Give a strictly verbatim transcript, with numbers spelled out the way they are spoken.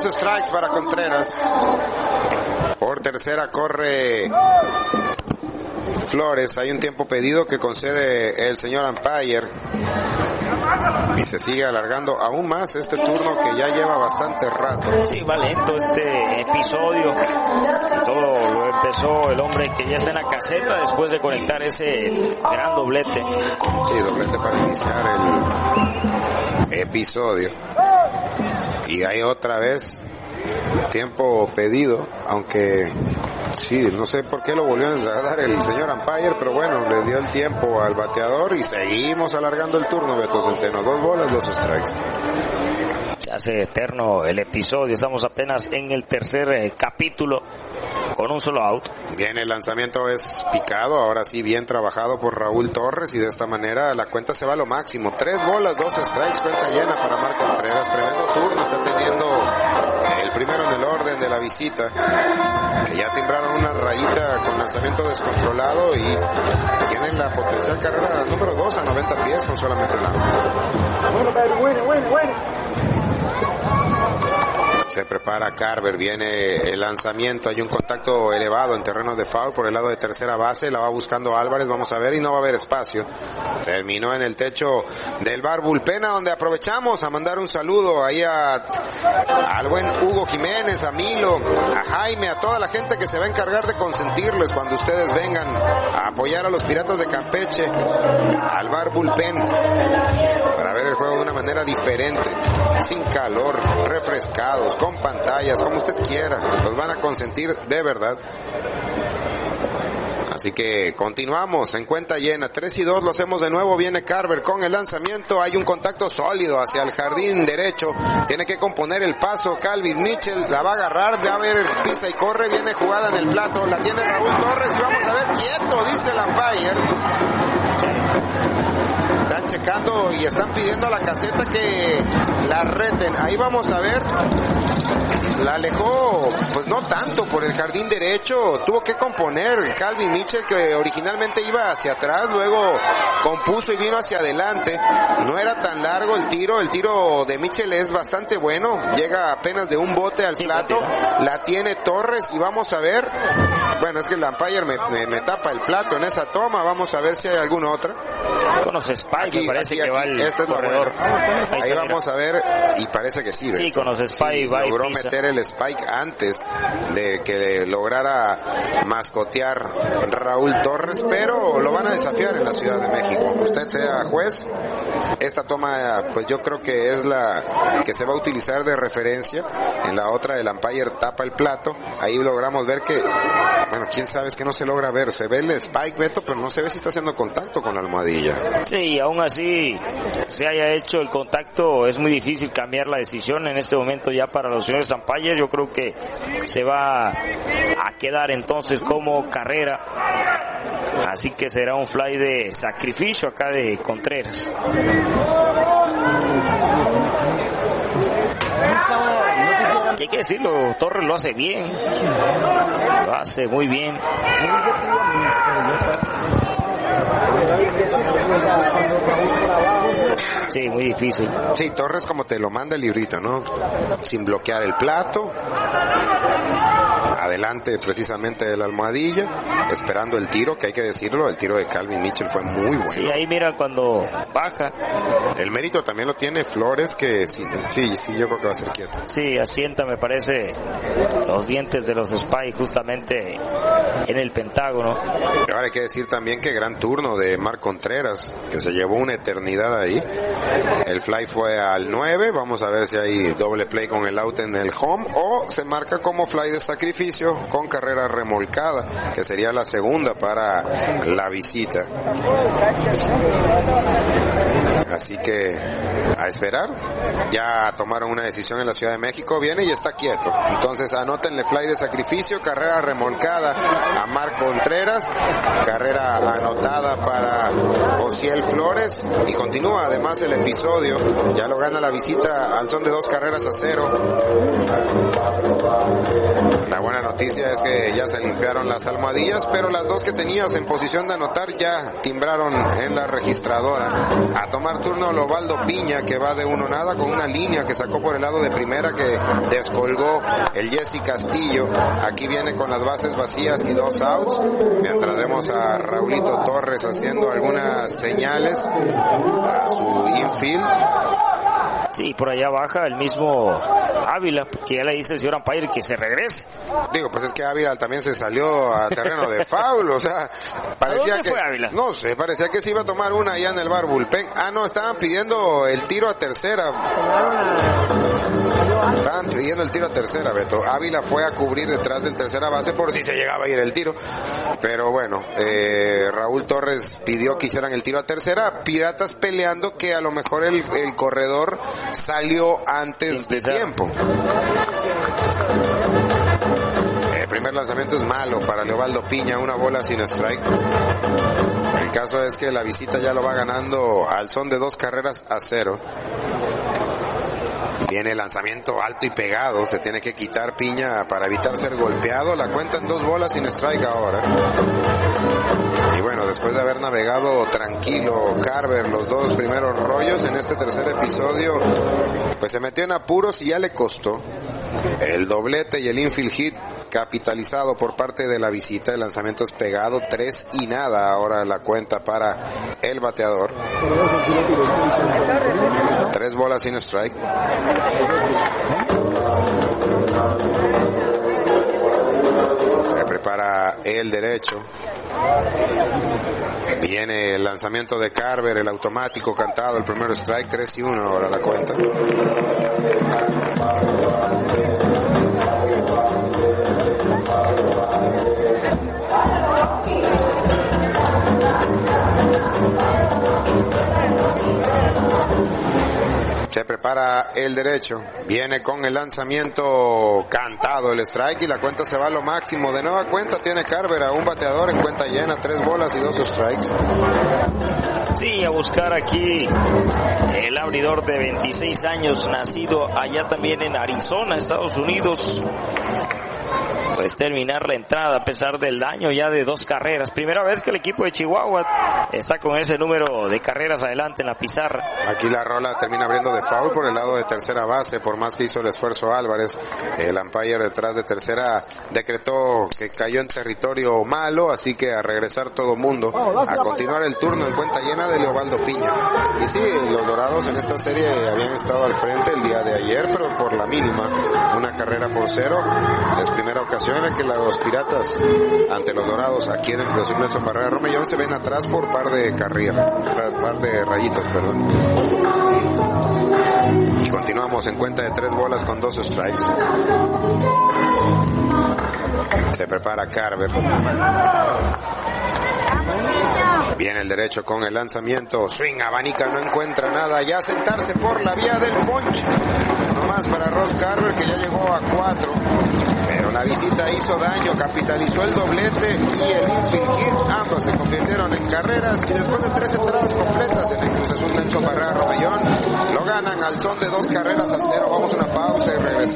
strikes para Contreras. Por tercera corre Flores. Hay un tiempo pedido que concede el señor umpire. Y se sigue alargando aún más este turno que ya lleva bastante rato. Sí, va lento este episodio. Todo lo empezó el hombre que ya está en la caseta después de conectar ese gran doblete. Sí, doblete para iniciar el episodio. Y hay otra vez tiempo pedido, aunque sí, no sé por qué lo volvió a dar el señor umpire, pero bueno, le dio el tiempo al bateador y seguimos alargando el turno, Beto Centeno. Dos bolas, dos strikes. Se hace eterno el episodio, estamos apenas en el tercer eh, capítulo con un solo out. Bien, el lanzamiento es picado, ahora sí bien trabajado por Raúl Torres y de esta manera la cuenta se va a lo máximo. Tres bolas, dos strikes, cuenta llena para Marco Contreras. Tremendo turno está teniendo el primero en el orden de la visita, que ya timbraron una rayita con lanzamiento descontrolado y tienen la potencial carrera número dos a noventa pies con solamente un out. Se prepara Carver, viene el lanzamiento, hay un contacto elevado en terreno de foul por el lado de tercera base, la va buscando Álvarez, vamos a ver, y no va a haber espacio. Terminó en el techo del bar bullpen, donde aprovechamos a mandar un saludo ahí a, al buen Hugo Jiménez, a Milo, a Jaime, a toda la gente que se va a encargar de consentirles cuando ustedes vengan a apoyar a los Piratas de Campeche al bar bullpen para ver el juego de una manera diferente, sin calor, refrescados, con pantallas, como usted quiera, los van a consentir de verdad. Así que continuamos en cuenta llena, tres y dos, lo hacemos de nuevo, viene Carver con el lanzamiento, hay un contacto sólido hacia el jardín derecho, tiene que componer el paso, Calvin Mitchell la va a agarrar, va a ver pista y corre, viene jugada en el plato, la tiene Raúl Torres y vamos a ver, quieto, dice el umpire. Están checando y están pidiendo a la caseta que la reten, ahí vamos a ver. La alejó, pues no tanto por el jardín derecho, tuvo que componer Calvin Mitchell, que originalmente iba hacia atrás, luego compuso y vino hacia adelante. No era tan largo el tiro, el tiro de Mitchell es bastante bueno, llega apenas de un bote al plato, la tiene Torres y vamos a ver, bueno, es que el umpire me, me, me tapa el plato en esa toma, vamos a ver si hay alguna otra. Con los Spike, aquí, me parece aquí, que aquí, va el este es corredor. Ahí, ahí vamos a ver, y parece que sí. Sí, con los Spike sí, va y logró pisa. meter el spike antes de que lograra mascotear Raúl Torres, pero lo van a desafiar en la Ciudad de México. Usted sea juez, esta toma pues yo creo que es la que se va a utilizar de referencia. En la otra el umpire tapa el plato, ahí logramos ver que, bueno, quién sabe, es que no se logra ver, se ve el spike, Beto, pero no se ve si está haciendo contacto con la almohadilla. Sí, aún así se haya hecho el contacto, es muy difícil cambiar la decisión en este momento ya para los señores umpires. Yo creo que se va a quedar entonces como carrera, así que será un fly de sacrificio acá de Contreras. Hay que decirlo, Torres lo hace bien, lo hace muy bien. Sí, muy difícil. Sí, Torres como te lo manda el librito, ¿no? Sin bloquear el plato, adelante precisamente de la almohadilla, esperando el tiro, que hay que decirlo, el tiro de Calvin Mitchell fue muy bueno. Sí, ahí mira cuando baja. El mérito también lo tiene Flores, que sí, sí, sí, yo creo que va a ser quieto. Sí, asienta, me parece, los dientes de los Spy justamente en el Pentágono. Pero ahora hay que decir también que gran turno de Marc Contreras, que se llevó una eternidad ahí. El fly fue al nueve, vamos a ver si hay doble play con el out en el home, o se marca como fly de sacrificio con carrera remolcada, que sería la segunda para la visita. Así que a esperar, ya tomaron una decisión en la Ciudad de México, viene y está quieto, entonces anótenle fly de sacrificio, carrera remolcada a Marc Contreras, carrera anotada para Osiel Flores, y continúa además el episodio, ya lo gana la visita al son de dos carreras a cero. La buena noticia es que ya se limpiaron las almohadillas, pero las dos que tenías en posición de anotar ya timbraron en la registradora. A tomar turno Lovaldo Piña, Piña, que va de uno nada con una línea que sacó por el lado de primera, que descolgó el Jesse Castillo. Aquí viene con las bases vacías y dos outs, mientras vemos a Raulito Torres haciendo algunas señales a su infield. Sí, por allá baja el mismo Ávila, que ya le dice el señor umpire que se regrese. Digo, pues es que Ávila también se salió a terreno de foul, o sea, parecía que... fue Ávila? No sé, parecía que se iba a tomar una allá en el bar bullpen. Ah, no, estaban pidiendo el tiro a tercera. Estaban pidiendo el tiro a tercera, Beto. Ávila fue a cubrir detrás del tercera base por si se llegaba a ir el tiro. Pero bueno, eh, Raúl Torres pidió que hicieran el tiro a tercera. Piratas peleando que a lo mejor el, el corredor salió antes de tiempo. El primer lanzamiento es malo para Leobaldo Piña, una bola sin strike. El caso es que la visita ya lo va ganando al son de dos carreras a cero. Viene el lanzamiento alto y pegado, se tiene que quitar Piña para evitar ser golpeado. La cuenta en dos bolas sin strike ahora. Y bueno, después de haber navegado tranquilo Carver los dos primeros rollos, en este tercer episodio pues se metió en apuros y ya le costó. El doblete y el infield hit capitalizado por parte de la visita. El lanzamiento es pegado, tres y nada ahora la cuenta para el bateador. Tres bolas sin strike. Se prepara el derecho. Viene el lanzamiento de Carver, el automático cantado, el primer strike, tres y uno ahora la cuenta. Se prepara el derecho, viene con el lanzamiento cantado, el strike, y la cuenta se va a lo máximo. De nueva cuenta tiene Carver a un bateador en cuenta llena, tres bolas y dos strikes. Sí, a buscar aquí el abridor de veintiséis años, nacido allá también en Arizona, Estados Unidos. Pues terminar la entrada a pesar del daño ya de dos carreras. Primera vez que el equipo de Chihuahua está con ese número de carreras adelante en la pizarra. Aquí la rola termina abriendo de foul por el lado de tercera base, por más que hizo el esfuerzo Álvarez. El umpire detrás de tercera decretó que cayó en territorio malo, así que a regresar todo mundo, a continuar el turno en cuenta llena de Leobaldo Piña. Y sí, los Dorados en esta serie habían estado al frente el día de ayer, pero por la mínima, una carrera por cero. Es primera ocasión en la que los Piratas ante los Dorados aquí en el Club Nelson Barrera Romellón se ven atrás por par de carreras, par de rayitas, perdón. Y continuamos en cuenta de tres bolas con dos strikes. Se prepara Carver. Viene el derecho con el lanzamiento, swing, abanica, no encuentra nada, ya sentarse por la vía del ponche. No más para Ross Carver, que ya llegó a cuatro, pero la visita hizo daño, capitalizó el doblete y el infield hit, ambos se convirtieron en carreras, y después de tres entradas completas en el Cruz Azul Nelson Barrera Romellón, lo ganan al son de dos carreras a cero. Vamos a una pausa y regresamos.